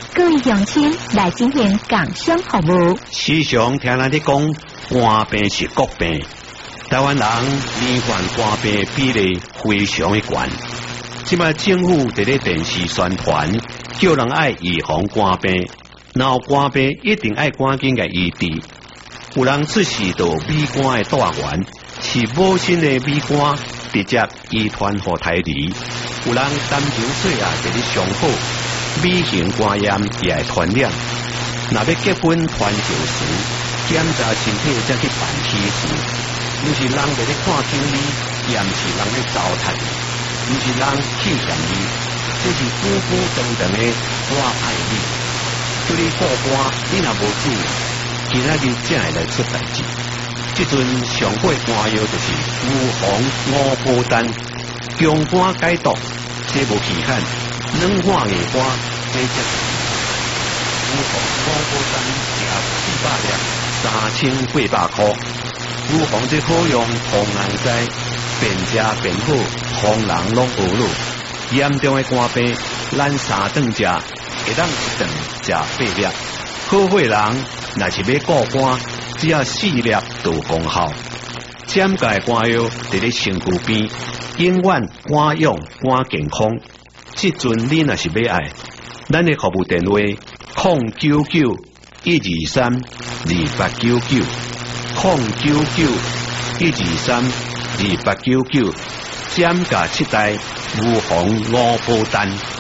各位乡亲来进行工商服务。 时常听人哋讲，肝病是国病，台湾人罹患肝病比例非常的高。即摆政府伫咧电视宣传，叫人爱预防肝病，然后肝病一定爱赶紧嘅医治。有人出示到米肝的大源是母亲的米肝直接遗传给胎儿，有人担心水啊伫咧上好，米型肝炎也会传染。若要结婚传寿时，检查身体才去办喜事，毋是人伫咧看经理，也毋是人咧糟蹋，毋是人气嫌你，这是孤孤单单的我爱你。对你护肝，你若无注意，今仔日才会来出代志。即阵上好肝药就是乌黄五宝丹，强肝解毒，这无期限，软化硬肝，这才是乌黄五宝丹食400粒，3800块。乌黄这好用，红人知，变食变好，红人拢学路。严重的肝病，咱3顿食，会当一顿食8粒。好血人若是要顾肝，只要4粒就功效。减价的肝药伫咧身躯边，永远肝勇肝健康。即阵你若是要爱，咱的服务电话099-123-2899 099-123-2899，减价7代无红5宝丹。